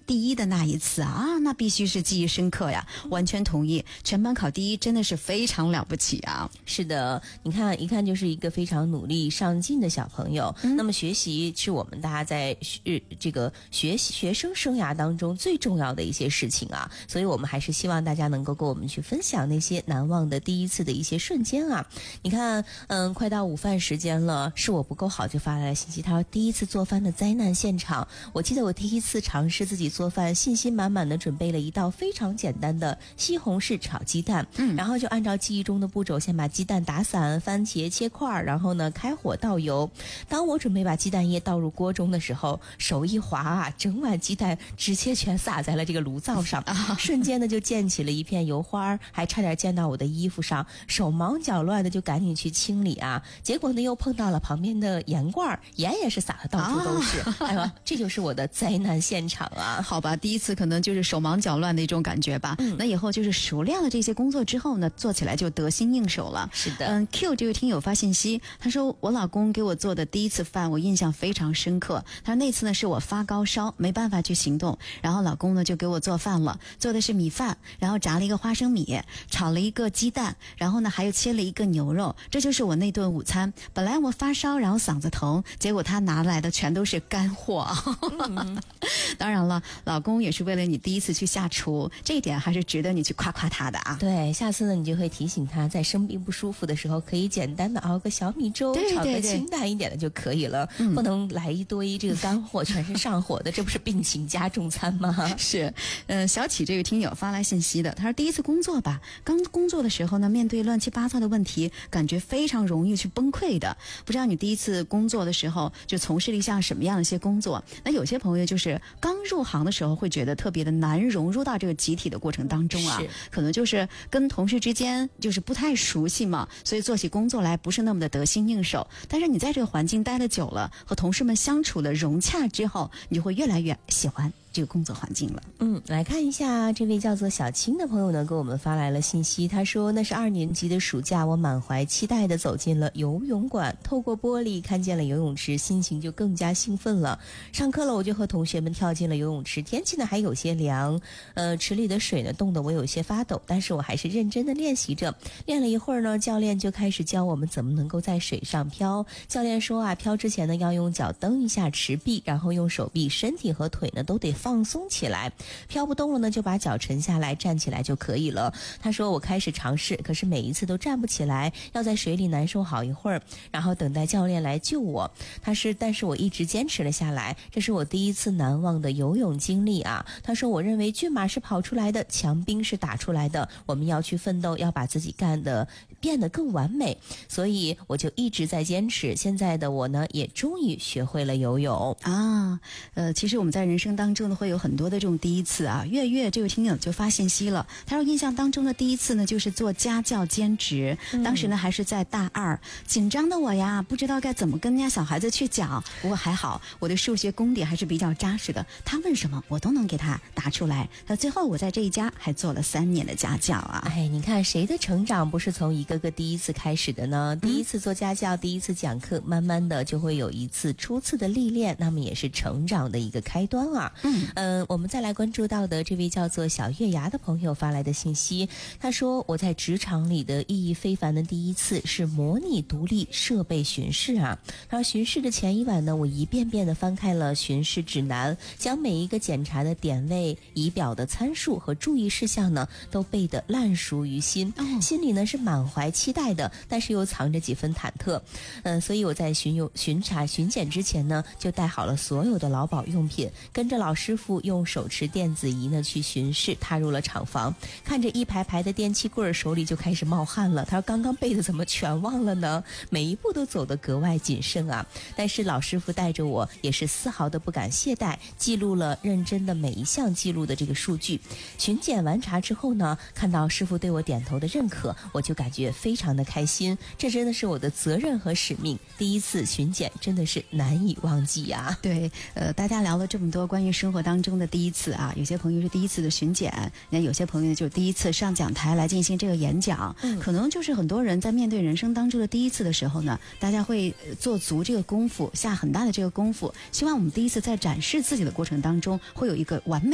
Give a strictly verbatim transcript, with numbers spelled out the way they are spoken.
第一的那一次啊，那必须是记忆深刻呀，完全同意。全班考第一真的是非常了不起啊！ 是的，你看一看就是一个非常努力上进的小朋友。嗯、那么学习是我们大家在学这个学习学生生涯当中最重要的一些事情啊，所以我们还是希望大家能够跟我们去分享那些难忘的第一次的一些瞬间啊。你看，嗯，快到午饭时间了，是我不够好就发来了信息，他说第一次做饭的灾难现场。我记得我第一次尝试自己做饭，信心满满的准备了一道非常简单的西红柿炒鸡蛋，嗯，然后就按照记忆中的步骤，先把鸡蛋打散，番茄切块，然后呢开火倒油。当我准备把鸡蛋液倒入锅中的时候，手一滑啊，整碗鸡蛋直接全洒在了这个炉灶上，啊、瞬间呢就溅起了一片油花，还差点溅到我的衣服上，手忙脚乱的就赶紧去清理啊，结果呢又碰到了旁边的盐罐，盐也是洒的到处都是，啊、哎呦，这就是我的灾难现场啊！ 好吧，第一次可能就是手忙脚乱的一种感觉吧。嗯，那以后就是熟练了这些工作之后呢，做起来就得心应手了。 是的， 嗯 ，Q 这位听友发信息，他说我老公给我做的第一次饭，我印象非常深刻。他说那次呢是我发高烧，没办法去行动，然后老公呢就给我做饭了，做的是米饭，然后炸了一个花生米，炒了一个鸡蛋，然后呢还有切了一个牛肉，这就是我那顿午餐。本来我发烧，然后嗓子疼，结果他拿来的全都是干货。嗯、当然了，老公也是为了你第一次去下厨，这一点还是值得你去夸夸他的啊。 对，下次呢你就会提醒他，在生病不舒服的时候，可以简单的熬个小米粥， 对对对， 炒个清淡一点的就可以了，嗯、不能来一堆这个干货，全是上火的，这不是病情加重餐吗？ 是，呃，小启这位听友发来信息的，他说第一次工作吧，刚工作的时候呢，面对乱七八糟的问题，感觉非常容易去崩溃的。不知道你第一次工作的时候就从事了一项什么样的一些工作？那有些朋友就是刚入行的时候会觉得特别的难融入到这个集体的过程当中啊，可能就是跟同事之间就是不太熟悉嘛，所以做起工作来不是那么的得心应手。但是你在这个环境待得久了，和同事们相处的融洽之后，你就会越来越喜欢这个工作环境了。 嗯，来看一下这位叫做小青的朋友呢，给我们发来了信息。他说那是二年级的暑假，我满怀期待地走进了游泳馆，透过玻璃看见了游泳池，心情就更加兴奋了。上课了，我就和同学们跳进了游泳池，天气呢还有些凉，呃，池里的水呢冻得我有些发抖，但是我还是认真地练习着。练了一会儿呢，教练就开始教我们怎么能够在水上漂。教练说啊，漂之前呢要用脚蹬一下池壁，然后用手臂、身体和腿呢都得放松起来，飘不动了呢就把脚沉下来，站起来就可以了。他说我开始尝试，可是每一次都站不起来，要在水里难受好一会儿，然后等待教练来救我。他是但是我一直坚持了下来，这是我第一次难忘的游泳经历啊。他说我认为骏马是跑出来的，强兵是打出来的，我们要去奋斗，要把自己干得变得更完美，所以我就一直在坚持。现在的我呢也终于学会了游泳啊。呃，其实我们在人生当中呢会有很多的这种第一次啊。月月这位听友就发信息了，他说印象当中的第一次呢就是做家教兼职，当时呢还是在大二，紧张的我呀不知道该怎么跟人家小孩子去讲，不过还好我的数学功底还是比较扎实的，他问什么我都能给他答出来。那最后我在这一家还做了三年的家教啊。 哎，你看谁的成长不是从一个个第一次开始的呢？第一次做家教，第一次讲课，慢慢的就会有一次初次的历练，那么也是成长的一个开端啊。嗯，呃，我们再来关注到的这位叫做小月牙的朋友发来的信息，他说我在职场里的意义非凡的第一次是模拟独立设备巡视啊。他说巡视的前一晚呢，我一遍遍的翻开了巡视指南，将每一个检查的点位、仪表的参数和注意事项呢都背得烂熟于心，哦、心里呢是满怀期待的，但是又藏着几分忐忑。嗯、呃，所以我在巡游巡查巡检之前呢，就带好了所有的劳保用品，跟着老师傅用手持电子仪呢去巡视，踏入了厂房，看着一排排的电气棍，手里就开始冒汗了。他说刚刚背的怎么全忘了呢？每一步都走得格外谨慎啊。但是老师傅带着我也是丝毫的不敢懈怠，记录了认真的每一项记录的这个数据。巡检完查之后呢，看到师傅对我点头的认可，我就感觉非常的开心，这真的是我的责任和使命。第一次巡检真的是难以忘记啊。 对，呃，大家聊了这么多关于生活当中的第一次啊，有些朋友是第一次的巡检，那有些朋友就第一次上讲台来进行这个演讲，嗯，可能就是很多人在面对人生当中的第一次的时候呢，大家会做足这个功夫，下很大的这个功夫，希望我们第一次在展示自己的过程当中会有一个完美